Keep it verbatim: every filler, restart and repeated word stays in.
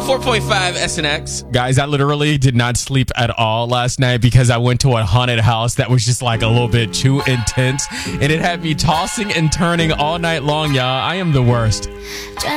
four point five S N X. Guys, I literally did not sleep at all last night because I went to a haunted house that was just like a little bit too intense. And it had me tossing and turning all night long, y'all. I am the worst.